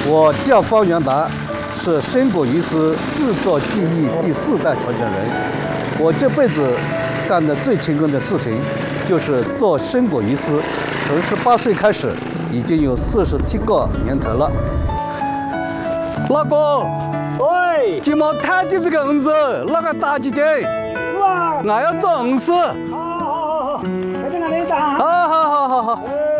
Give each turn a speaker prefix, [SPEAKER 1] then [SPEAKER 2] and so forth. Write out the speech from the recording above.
[SPEAKER 1] 我叫方元达，是生果鱼丝制作技艺第4代传承人。我这辈子干的最勤奋的事情就是做生果鱼丝，从18岁开始，已经有47个年头了。老公，
[SPEAKER 2] 喂，
[SPEAKER 1] 今毛摊的这个鱼子，那个大几斤？
[SPEAKER 2] 哇，
[SPEAKER 1] 我要做鱼丝。
[SPEAKER 2] 好，在哪里打？
[SPEAKER 1] 好。
[SPEAKER 2] 哎。